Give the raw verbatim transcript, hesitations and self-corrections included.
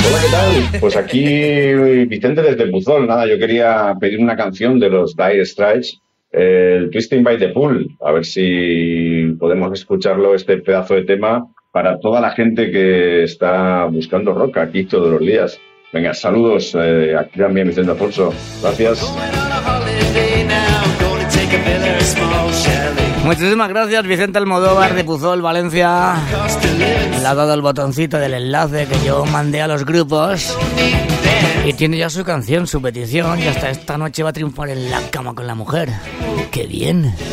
Hola, ¿qué tal? Pues aquí Vicente desde Buzón. Nada, yo quería pedir una canción de los Dire Straits, eh, el Twisting by the Pool. A ver si podemos escucharlo, este pedazo de tema, para toda la gente que está buscando rock aquí todos los días. Venga, saludos. Eh, aquí también Vicente Alfonso. Gracias. Muchísimas gracias, Vicente Almodóvar de Puzol, Valencia. Le ha dado el botoncito del enlace que yo mandé a los grupos. Y tiene ya su canción, su petición. Y hasta esta noche va a triunfar en la cama con la mujer. ¡Qué bien!